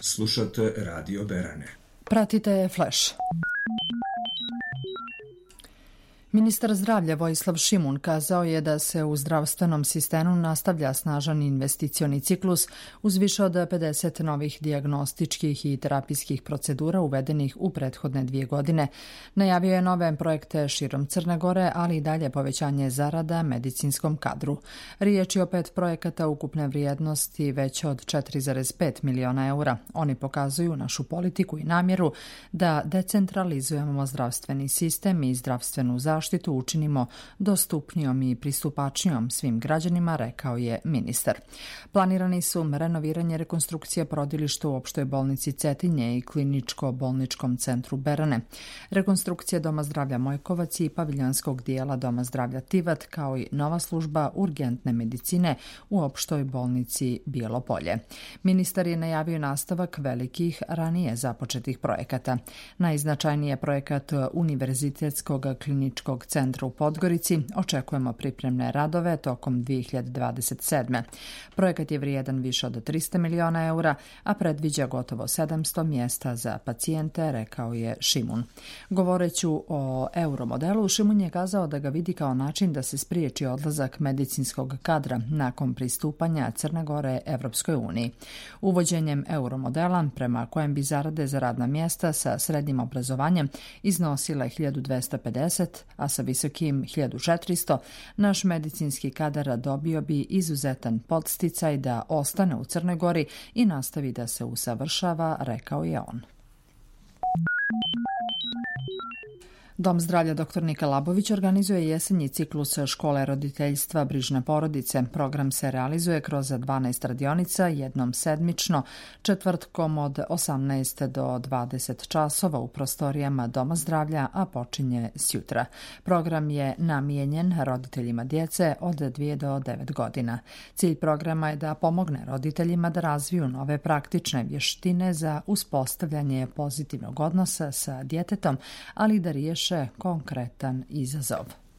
Slušate Radio Berane. Pratite Flash. Ministar zdravlja Vojislav Šimun kazao je da se u zdravstvenom sistemu nastavlja snažan investicioni ciklus uz više od 50 novih dijagnostičkih i terapijskih procedura uvedenih u prethodne 2 godine. Najavio je nove projekte širom Crne Gore, ali i dalje povećanje zarada medicinskom kadru. Riječ je o 5 projekata ukupne vrijednosti veće od 4,5 miliona eura. Oni pokazuju našu politiku i namjeru da decentralizujemo zdravstveni sistem i zdravstvenu zaštitu učinimo dostupnijom i pristupačnijom svim građanima, rekao je ministar. Planirani su renoviranje, rekonstrukcija porodilišta u opštoj bolnici Cetinje i kliničko-bolničkom centru Berane, rekonstrukcija Doma zdravlja Mojkovac i paviljonskog dijela Doma zdravlja Tivat, kao i nova služba urgentne medicine u opštoj bolnici Bijelo Polje. Ministar je najavio nastavak velikih ranije započetih projekata. Najznačajniji je projekat Univerzitetskog kliničkog centra u Podgorici. Očekujemo pripremne radove tokom 2027. Projekat je vrijedan više od 300 miliona eura, a predviđa gotovo 700 mjesta za pacijente, rekao je Šimun. Govoreći o euromodelu, Šimun je kazao da ga vidi kao način da se spriječi odlazak medicinskog kadra nakon pristupanja Crne Gore Evropskoj uniji. Uvođenjem euromodela, prema kojem bi zarade za radna mjesta sa srednjim obrazovanjem iznosile 1250, a sa visokim 1400, naš medicinski kadar dobio bi izuzetan podsticaj da ostane u Crnoj Gori i nastavi da se usavršava, rekao je on. Dom zdravlja dr. Nika Labović organizuje jesenji ciklus škole roditeljstva Brižne porodice. Program se realizuje kroz 12 radionica, jednom sedmično, četvrtkom od 18 do 20 časova u prostorijama Doma zdravlja, a počinje sjutra. Program je namijenjen roditeljima djece od 2 do 9 godina. Cilj programa je da pomogne roditeljima da razviju nove praktične vještine za uspostavljanje pozitivnog odnosa sa djetetom, ali da riješe konkretan izazov.